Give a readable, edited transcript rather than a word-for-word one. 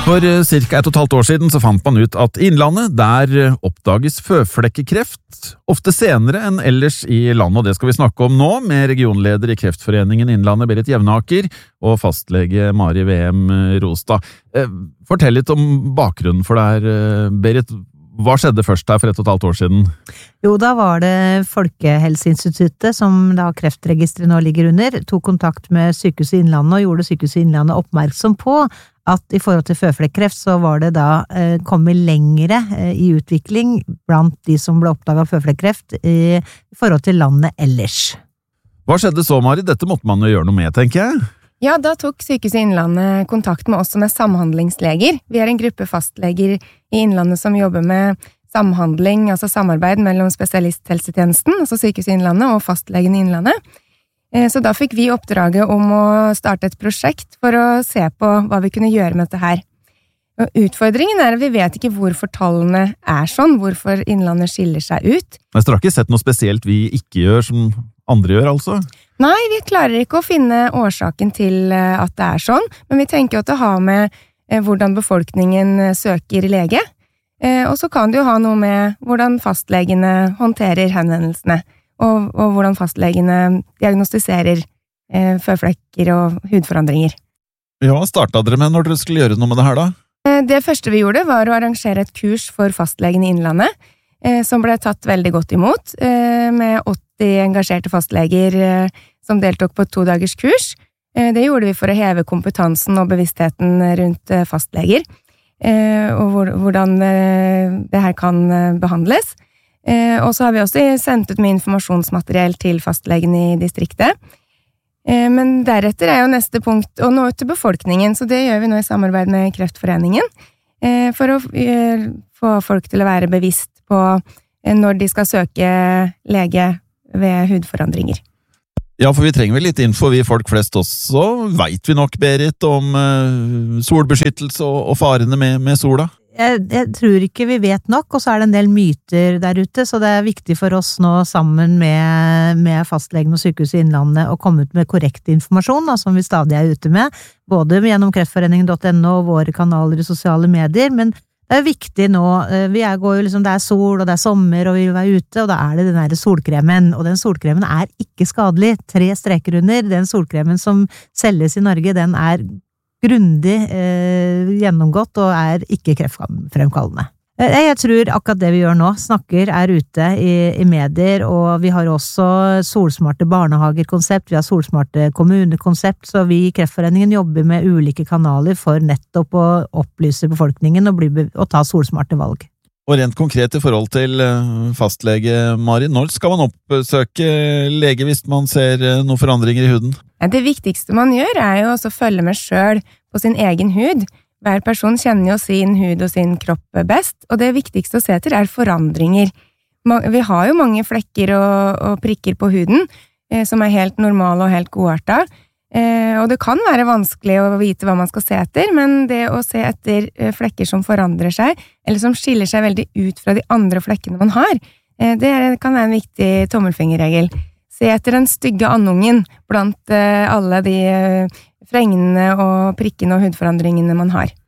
For cirka 1,5 år siden så fant man ut at i Innlandet, der oppdages føflekkekreft ofte senere enn ellers i landet, og det skal vi snakke om nå med regionleder i Kreftforeningen Innlandet, Berit Jevnaker, og fastlege Mari VM Rostad. Fortell litt om bakgrunnen for det her, Berit. Hva skjedde først her for 1,5 år siden? Jo, da var det Folkehelseinstituttet, som da kreftregisteret nå ligger under, tok kontakt med Sykehuset Innlandet og gjorde Sykehuset Innlandet oppmerksom på at i forhold til føflekkreft så var det da kommet lengre i utvikling blant de som ble oppdaget føflekkreft i forhold til landet ellers. Hva skjedde så, Mari? Dette måtte man jo gjøre noe med, tenker jeg. Ja, da tok Sykehuset Innlandet kontakt med oss som samhandlingsleger. Vi en gruppe fastleger i Innlandet som jobber med samhandling, altså samarbeid mellom spesialisthelsetjenesten, altså Sykehuset Innlandet og fastlegen i Innlandet. Så da fikk vi oppdraget om å starte et prosjekt for å se på hva vi kunne gjøre med dette her. Og utfordringen at vi vet ikke hvorfor tallene sånn, hvorfor Innlandet skiller seg ut. Men dere har ikke sett noe spesielt vi ikke gjør som andre gjør, altså? Nei, vi klarer ikke å finne årsaken til at det sånn, men vi tenker at det har med hvordan befolkningen søker lege, og så kan det jo ha noe med hvordan fastlegene håndterer henvendelsene, og hvordan fastlegene diagnostiserer føflekker og hudforandringer. Ja, hva startet dere med når dere skulle gjøre noe med det her da? Det første vi gjorde var å arrangere et kurs for fastlegene i Innlandet, som ble tatt veldig godt imot, med 80 engasjerte fastleger som deltok på et 2-dagers kurs. Det gjorde vi for å heve kompetansen og bevisstheten rundt fastleger, og hvordan det her kan behandles. Og så har vi også sendt ut med informasjonsmateriell til fastlegen i distriktet. Men deretter jo neste punkt å nå ut til befolkningen, så det gjør vi nå i samarbeid med Kreftforeningen, for å få folk til å være bevisst på når de skal søke lege ved hudforandringer. Ja, for vi trenger vel litt info, vi folk flest også. Vet vi nok, Berit, om solbeskyttelse og farene med sola? Jeg tror ikke vi vet nok, og så det en del myter der ute, så det viktig for oss nå sammen med fastlegen og Sykehuset Innlandet å komme ut med korrekt informasjon, da, som vi stadig ute med, både gjennom kreftforeningen.no og våre kanaler i sosiale medier, men det viktig nå, vi går jo liksom, det sol og det sommer og vi vil være ute, og da det den der solkremen, og den solkremen ikke skadelig, 3 streker under, den solkremen som selges i Norge, den grundig gjennomgått og ikke kreftfremkallende. Jeg tror akkurat det vi gjør nå, snakker ute i medier, og vi har også solsmarte barnehager-konsept, vi har solsmarte kommunekonsept, så vi i Kreftforeningen jobber med ulike kanaler for nettopp å opplyse befolkningen og ta solsmarte valg. Og rent konkret i forhold til fastlege, Mari, når skal man oppsøke lege hvis man ser noen forandringer i huden? Det viktigste man gjør jo også å følge med selv på sin egen hud. Hver person kjenner jo sin hud og sin kropp best, og det viktigste å se til forandringer. Vi har jo mange flekker og prikker på huden, som helt normale og helt godartet, og det kan være vanskelig å vite hva man skal se etter, men det å se etter flekker som forandrer seg, eller som skiller seg veldig ut fra de andre flekkene man har, det kan være en viktig tommelfingerregel. Se etter den stygge andungen blant alle de fregnene og prikkene og hudforandringene man har.